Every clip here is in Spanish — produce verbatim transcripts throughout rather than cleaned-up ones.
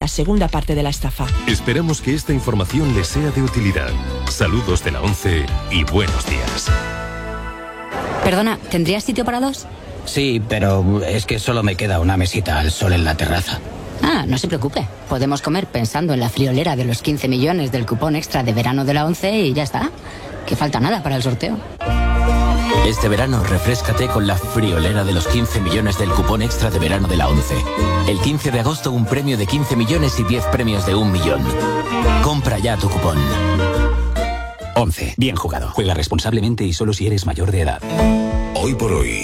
la segunda parte de la estafa. Esperamos que esta información les sea de utilidad. Saludos de la ONCE y buenos días. Perdona, ¿tendrías sitio para dos? Sí, pero es que solo me queda una mesita al sol en la terraza. Ah, no se preocupe. Podemos comer pensando en la friolera de los quince millones del cupón extra de verano de la ONCE y ya está. Que falta nada para el sorteo. Este verano refréscate con la friolera de los quince millones del cupón extra de verano de la ONCE. El quince de agosto un premio de quince millones y diez premios de un millón. Compra ya tu cupón. ONCE. Bien jugado. Juega responsablemente y solo si eres mayor de edad. Hoy por hoy.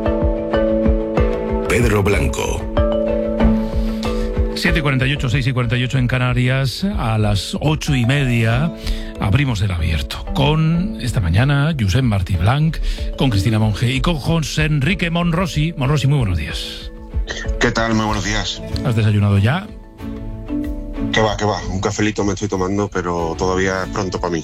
Pedro Blanco. siete y cuarenta y ocho, seis y cuarenta y ocho en Canarias. A las ocho y media abrimos el abierto con, esta mañana, Josep Martí Blanc, con Cristina Monge y con José Enrique Monrosi. Monrosi, muy buenos días. ¿Qué tal? Muy buenos días. ¿Has desayunado ya? ¿Qué va, qué va? Un cafelito me estoy tomando, pero todavía es pronto para mí.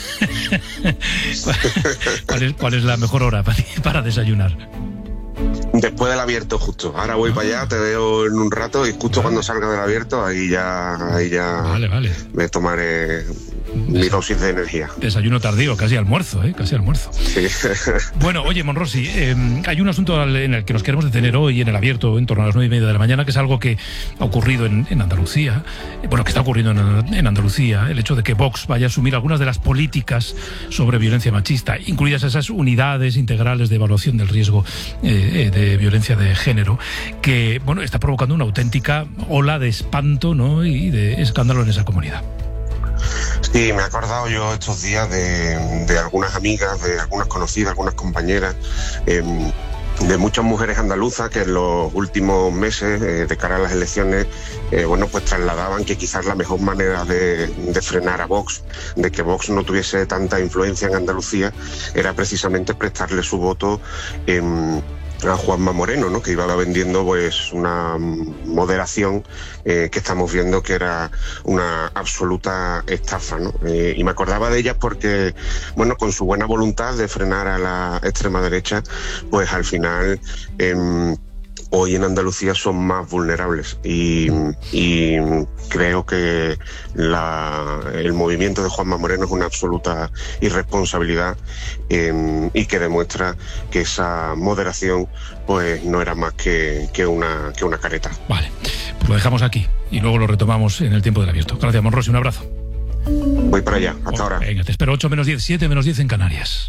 ¿Cuál es, cuál es la mejor hora para, para desayunar? Después del abierto, justo. Ahora voy ah. para allá, te veo en un rato y justo vale. cuando salga del abierto, ahí ya, ahí ya vale, vale. me tomaré mi dosis de energía. Desayuno tardío, casi almuerzo, ¿eh? Casi almuerzo. Sí. Bueno, oye, Monrosi, eh, hay un asunto en el que nos queremos detener hoy en el abierto, en torno a las nueve y media de la mañana, que es algo que ha ocurrido en, en Andalucía, bueno, que está ocurriendo en, en Andalucía, el hecho de que Vox vaya a asumir algunas de las políticas sobre violencia machista, incluidas esas unidades integrales de evaluación del riesgo eh, de violencia de género, que, bueno, está provocando una auténtica ola de espanto, ¿no?, y de escándalo en esa comunidad. Sí, me he acordado yo estos días de, de algunas amigas, de algunas conocidas, algunas compañeras, eh, de muchas mujeres andaluzas que en los últimos meses, eh, de cara a las elecciones, eh, bueno, pues trasladaban que quizás la mejor manera de, de frenar a Vox, de que Vox no tuviese tanta influencia en Andalucía, era precisamente prestarle su voto en... a Juanma Moreno, ¿no?, que iba vendiendo pues una moderación eh, que estamos viendo que era una absoluta estafa, ¿no? Eh, y me acordaba de ellas porque, bueno, con su buena voluntad de frenar a la extrema derecha, pues al final eh, hoy en Andalucía son más vulnerables y, y creo que la, el movimiento de Juanma Moreno es una absoluta irresponsabilidad eh, y que demuestra que esa moderación pues no era más que, que, una, que una careta. Vale, pues lo dejamos aquí y luego lo retomamos en el tiempo del abierto. Gracias, Monrosi, un abrazo. Voy para allá, hasta oh, ahora. Venga, te espero ocho menos diez, siete menos diez en Canarias.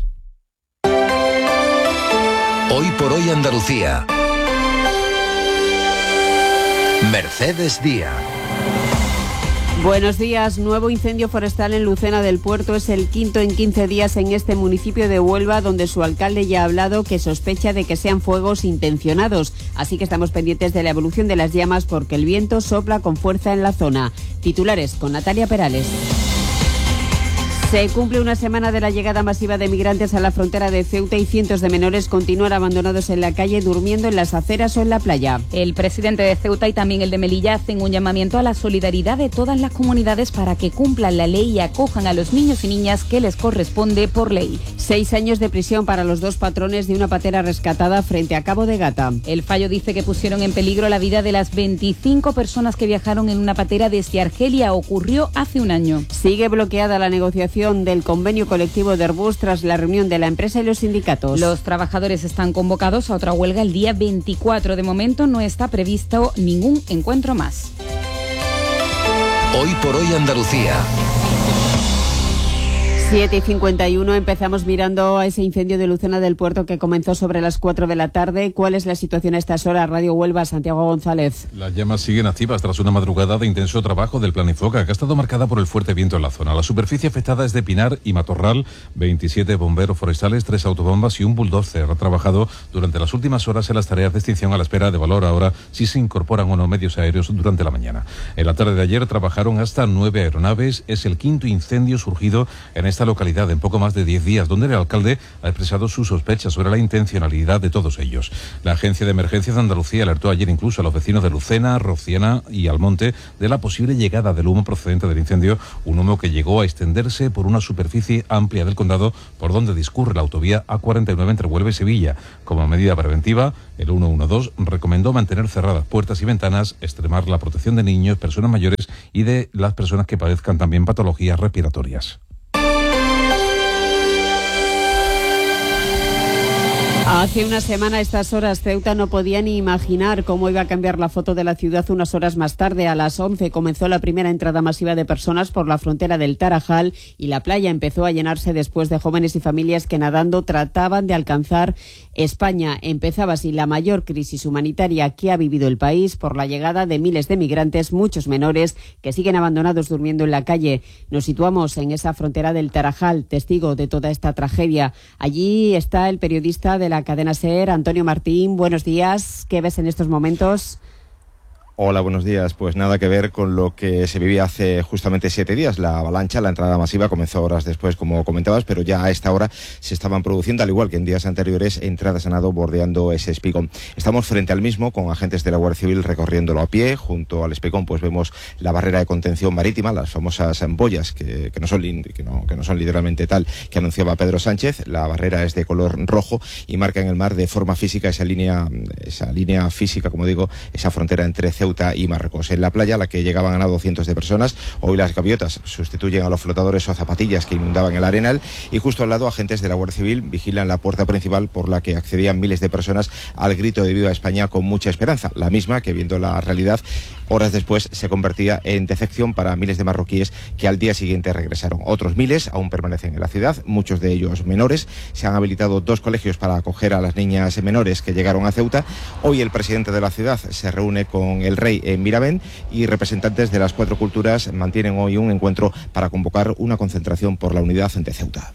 Hoy por hoy Andalucía. Mercedes Díaz. Buenos días. Nuevo incendio forestal en Lucena del Puerto. Es el quinto en quince días en este municipio de Huelva, donde su alcalde ya ha hablado que sospecha de que sean fuegos intencionados. Así que estamos pendientes de la evolución de las llamas porque el viento sopla con fuerza en la zona. Titulares con Natalia Perales. Se cumple una semana de la llegada masiva de migrantes a la frontera de Ceuta y cientos de menores continúan abandonados en la calle, durmiendo en las aceras o en la playa. El presidente de Ceuta y también el de Melilla hacen un llamamiento a la solidaridad de todas las comunidades para que cumplan la ley y acojan a los niños y niñas que les corresponde por ley. Seis años de prisión para los dos patrones de una patera rescatada frente a Cabo de Gata. El fallo dice que pusieron en peligro la vida de las veinticinco personas que viajaron en una patera desde Argelia. Ocurrió hace un año. Sigue bloqueada la negociación del convenio colectivo de Airbus tras la reunión de la empresa y los sindicatos. Los trabajadores están convocados a otra huelga el día veinticuatro. De momento no está previsto ningún encuentro más. Hoy por hoy Andalucía. siete y cincuenta y uno, empezamos mirando a ese incendio de Lucena del Puerto que comenzó sobre las cuatro de la tarde. ¿Cuál es la situación a estas horas? Radio Huelva, Santiago González. Las llamas siguen activas tras una madrugada de intenso trabajo del Planifoca, que ha estado marcada por el fuerte viento en la zona. La superficie afectada es de Pinar y Matorral, veintisiete bomberos forestales, tres autobombas y un bulldozer. Ha trabajado durante las últimas horas en las tareas de extinción a la espera de valor ahora si se incorporan o no medios aéreos durante la mañana. En la tarde de ayer trabajaron hasta nueve aeronaves. Es el quinto incendio surgido en esta esta localidad en poco más de diez días, donde el alcalde ha expresado sus sospechas sobre la intencionalidad de todos ellos. La Agencia de Emergencias de Andalucía alertó ayer incluso a los vecinos de Lucena, Rociana y Almonte de la posible llegada del humo procedente del incendio, un humo que llegó a extenderse por una superficie amplia del condado por donde discurre la autovía A cuarenta y nueve entre Huelva y Sevilla. Como medida preventiva, el ciento doce recomendó mantener cerradas puertas y ventanas, extremar la protección de niños, personas mayores y de las personas que padezcan también patologías respiratorias. Hace una semana a estas horas Ceuta no podía ni imaginar cómo iba a cambiar la foto de la ciudad unas horas más tarde. A las once comenzó la primera entrada masiva de personas por la frontera del Tarajal y la playa empezó a llenarse después de jóvenes y familias que nadando trataban de alcanzar España. Empezaba así la mayor crisis humanitaria que ha vivido el país por la llegada de miles de migrantes, muchos menores, que siguen abandonados durmiendo en la calle. Nos situamos en esa frontera del Tarajal, testigo de toda esta tragedia. Allí está el periodista de la cadena SER, Antonio Martín. Buenos días. ¿Qué ves en estos momentos? Hola, buenos días. Pues nada que ver con lo que se vivía hace justamente siete días. La avalancha, la entrada masiva, comenzó horas después, como comentabas, pero ya a esta hora se estaban produciendo, al igual que en días anteriores, entradas a nado bordeando ese espigón. Estamos frente al mismo, con agentes de la Guardia Civil recorriéndolo a pie. Junto al espigón, pues vemos la barrera de contención marítima, las famosas boyas, que, que, no son, que, no, que no son literalmente tal que anunciaba Pedro Sánchez. La barrera es de color rojo y marca en el mar de forma física esa línea, esa línea física, como digo, esa frontera entre Ceuta y Marruecos. En la playa, a la que llegaban a nado cientos de personas, hoy las gaviotas sustituyen a los flotadores o zapatillas que inundaban el arenal, y justo al lado agentes de la Guardia Civil vigilan la puerta principal por la que accedían miles de personas al grito de Viva España con mucha esperanza, la misma que, viendo la realidad, horas después se convertía en decepción para miles de marroquíes que al día siguiente regresaron. Otros miles aún permanecen en la ciudad, muchos de ellos menores. Se han habilitado dos colegios para acoger a las niñas menores que llegaron a Ceuta. Hoy el presidente de la ciudad se reúne con el rey en Miravent y representantes de las cuatro culturas mantienen hoy un encuentro para convocar una concentración por la unidad de Ceuta.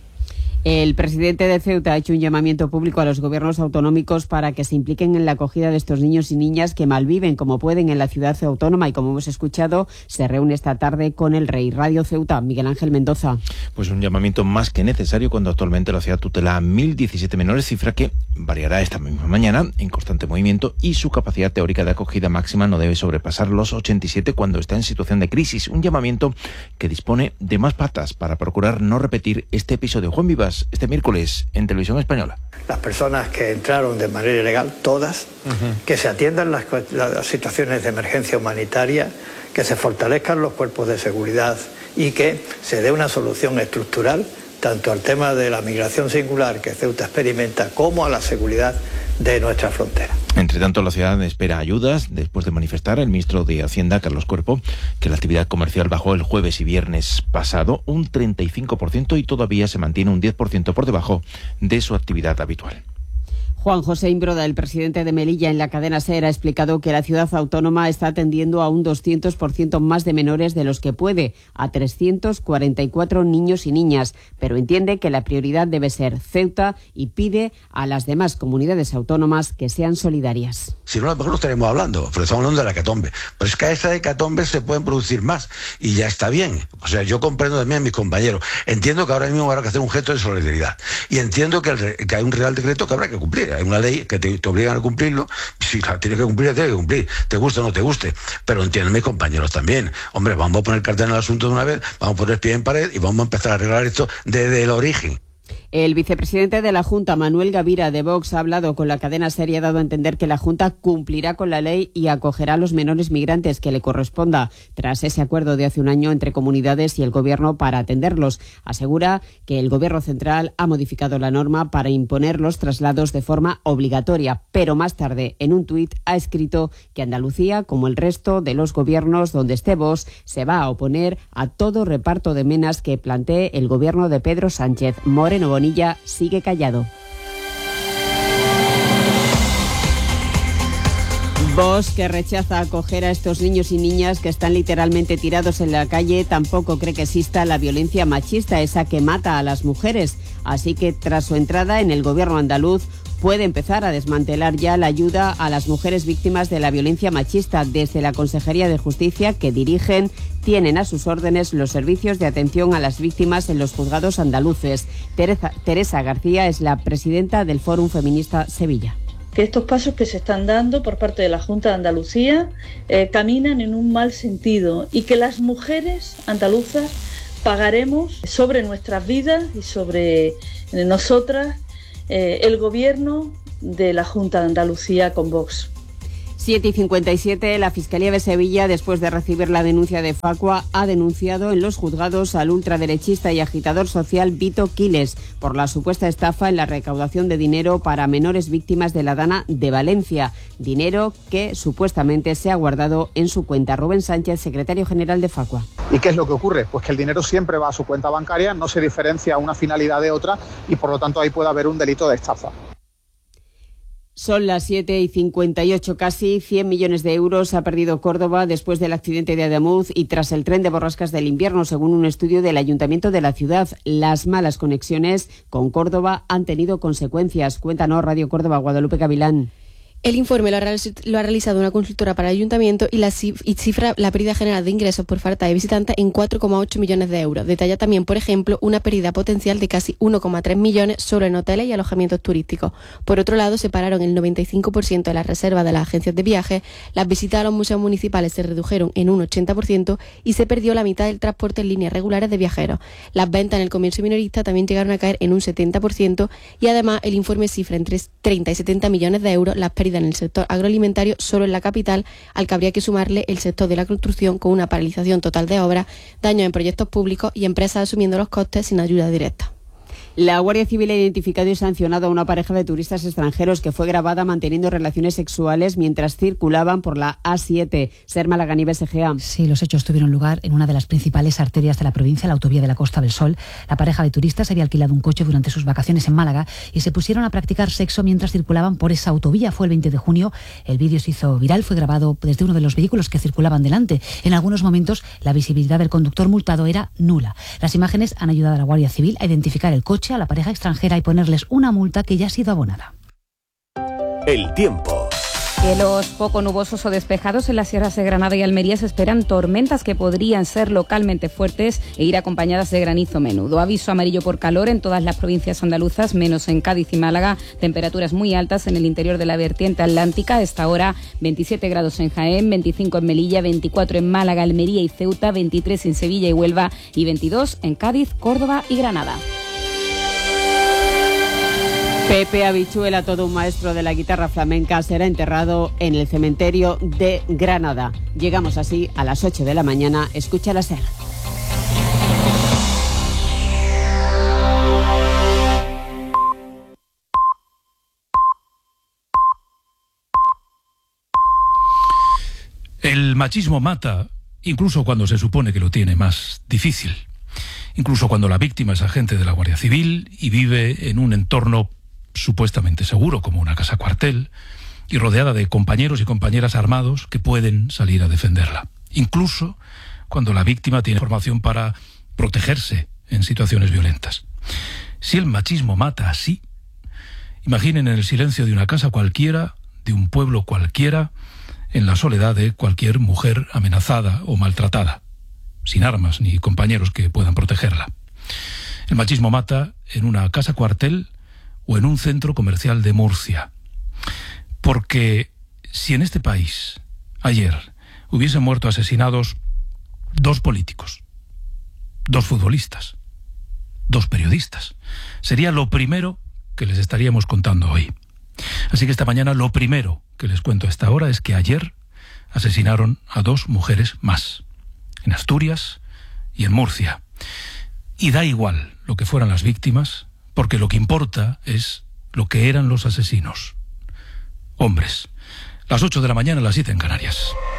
El presidente de Ceuta ha hecho un llamamiento público a los gobiernos autonómicos para que se impliquen en la acogida de estos niños y niñas que malviven como pueden en la ciudad autónoma, y como hemos escuchado, se reúne esta tarde con el rey. Radio Ceuta, Miguel Ángel Mendoza. Pues un llamamiento más que necesario cuando actualmente la ciudad tutela a mil diecisiete menores, cifra que variará esta misma mañana en constante movimiento, y su capacidad teórica de acogida máxima no debe sobrepasar los ochenta y siete cuando está en situación de crisis. Un llamamiento que dispone de más patas para procurar no repetir este episodio. Juan Vivas, este miércoles en Televisión Española. Las personas que entraron de manera ilegal, todas, uh-huh. que se atiendan las, las situaciones de emergencia humanitaria, que se fortalezcan los cuerpos de seguridad y que se dé una solución estructural tanto al tema de la migración singular que Ceuta experimenta como a la seguridad de nuestra frontera. Entre tanto, la ciudad espera ayudas después de manifestar el ministro de Hacienda, Carlos Cuerpo, que la actividad comercial bajó el jueves y viernes pasado un treinta y cinco por ciento y todavía se mantiene un diez por ciento por debajo de su actividad habitual. Juan José Imbroda, el presidente de Melilla, en la cadena SER, ha explicado que la ciudad autónoma está atendiendo a un doscientos por ciento más de menores de los que puede, a trescientos cuarenta y cuatro niños y niñas, pero entiende que la prioridad debe ser Ceuta y pide a las demás comunidades autónomas que sean solidarias. Si no, a lo mejor no estaremos hablando, pero estamos hablando de la hecatombe. Pero es que a esa hecatombe se pueden producir más y ya está bien. O sea, yo comprendo también a mis compañeros. Entiendo que ahora mismo habrá que hacer un gesto de solidaridad y entiendo que, el, que hay un real decreto que habrá que cumplir. Hay una ley que te, te obligan a cumplirlo. Si la tienes que cumplir, la tienes que cumplir. Te guste o no te guste. Pero entienden mis compañeros también. Hombre, vamos a poner cartel en el asunto de una vez, vamos a poner pie en pared y vamos a empezar a arreglar esto desde el origen. El vicepresidente de la Junta, Manuel Gavira, de Vox, ha hablado con la cadena SER y ha dado a entender que la Junta cumplirá con la ley y acogerá a los menores migrantes que le corresponda, tras ese acuerdo de hace un año entre comunidades y el Gobierno para atenderlos. Asegura que el Gobierno central ha modificado la norma para imponer los traslados de forma obligatoria, pero más tarde, en un tuit, ha escrito que Andalucía, como el resto de los gobiernos donde esté Vox, se va a oponer a todo reparto de menas que plantee el Gobierno de Pedro Sánchez. Moreno Bonilla sigue callado. Vox, que rechaza acoger a estos niños y niñas que están literalmente tirados en la calle, tampoco cree que exista la violencia machista, esa que mata a las mujeres. Así que tras su entrada en el gobierno andaluz, puede empezar a desmantelar ya la ayuda a las mujeres víctimas de la violencia machista. Desde la Consejería de Justicia que dirigen, tienen a sus órdenes los servicios de atención a las víctimas en los juzgados andaluces. Teresa, Teresa García es la presidenta del Fórum Feminista Sevilla. Que estos pasos que se están dando por parte de la Junta de Andalucía eh, caminan en un mal sentido y que las mujeres andaluzas pagaremos sobre nuestras vidas y sobre nosotras eh, el gobierno de la Junta de Andalucía con Vox. siete y cincuenta y siete, la Fiscalía de Sevilla, después de recibir la denuncia de Facua, ha denunciado en los juzgados al ultraderechista y agitador social Vito Quiles por la supuesta estafa en la recaudación de dinero para menores víctimas de la Dana de Valencia. Dinero que supuestamente se ha guardado en su cuenta. Rubén Sánchez, secretario general de Facua. ¿Y qué es lo que ocurre? Pues que el dinero siempre va a su cuenta bancaria, no se diferencia una finalidad de otra y por lo tanto ahí puede haber un delito de estafa. Son las siete y cincuenta y ocho, casi cien millones de euros ha perdido Córdoba después del accidente de Ademuz y tras el tren de borrascas del invierno, según un estudio del Ayuntamiento de la ciudad. Las malas conexiones con Córdoba han tenido consecuencias. Cuéntanos, Radio Córdoba, Guadalupe Gavilán. El informe lo ha, lo ha realizado una consultora para el ayuntamiento y, la, y cifra la pérdida general de ingresos por falta de visitantes en cuatro coma ocho millones de euros. Detalla también, por ejemplo, una pérdida potencial de casi uno coma tres millones solo en hoteles y alojamientos turísticos. Por otro lado, se pararon el noventa y cinco por ciento de las reservas de las agencias de viajes, las visitas a los museos municipales se redujeron en un ochenta por ciento y se perdió la mitad del transporte en líneas regulares de viajeros. Las ventas en el comercio minorista también llegaron a caer en un setenta por ciento y además el informe cifra entre treinta y setenta millones de euros las pérdidas en el sector agroalimentario solo en la capital, al que habría que sumarle el sector de la construcción con una paralización total de obras, daños en proyectos públicos y empresas asumiendo los costes sin ayuda directa. La Guardia Civil ha identificado y sancionado a una pareja de turistas extranjeros que fue grabada manteniendo relaciones sexuales mientras circulaban por la A siete. Ser Malagani, B S G A. Sí, los hechos tuvieron lugar en una de las principales arterias de la provincia, la autovía de la Costa del Sol. La pareja de turistas había alquilado un coche durante sus vacaciones en Málaga y se pusieron a practicar sexo mientras circulaban por esa autovía. Fue el veinte de junio. El vídeo se hizo viral, fue grabado desde uno de los vehículos que circulaban delante. En algunos momentos la visibilidad del conductor multado era nula. Las imágenes han ayudado a la Guardia Civil a identificar el coche, a la pareja extranjera y ponerles una multa que ya ha sido abonada. El tiempo. Cielos poco nubosos o despejados en las sierras de Granada y Almería. Se esperan tormentas que podrían ser localmente fuertes e ir acompañadas de granizo menudo. Aviso amarillo por calor en todas las provincias andaluzas, menos en Cádiz y Málaga. Temperaturas muy altas en el interior de la vertiente atlántica. A esta hora veintisiete grados en Jaén, veinticinco en Melilla, veinticuatro en Málaga, Almería y Ceuta, veintitrés en Sevilla y Huelva y veintidós en Cádiz, Córdoba y Granada. Pepe Habichuela, todo un maestro de la guitarra flamenca, será enterrado en el cementerio de Granada. Llegamos así a las ocho de la mañana. Escucha la SER. El machismo mata, incluso cuando se supone que lo tiene más difícil. Incluso cuando la víctima es agente de la Guardia Civil y vive en un entorno supuestamente seguro, como una casa cuartel, y rodeada de compañeros y compañeras armados que pueden salir a defenderla. Incluso cuando la víctima tiene formación para protegerse en situaciones violentas. Si el machismo mata así, imaginen en el silencio de una casa cualquiera, de un pueblo cualquiera, en la soledad de cualquier mujer amenazada o maltratada, sin armas ni compañeros que puedan protegerla. El machismo mata en una casa cuartel o en un centro comercial de Murcia. Porque si en este país, ayer, hubiesen muerto asesinados dos políticos, dos futbolistas, dos periodistas, sería lo primero que les estaríamos contando hoy. Así que esta mañana lo primero que les cuento a esta hora es que ayer asesinaron a dos mujeres más, en Asturias y en Murcia. Y da igual lo que fueran las víctimas, porque lo que importa es lo que eran los asesinos. Hombres. Las ocho de la mañana, las siete en Canarias.